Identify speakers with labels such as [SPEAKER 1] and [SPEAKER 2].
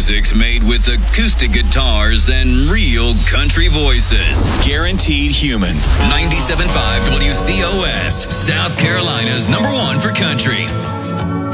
[SPEAKER 1] music's made with acoustic guitars and real country voices. Guaranteed Human. 97.5 WCOS, South Carolina's #1 for country.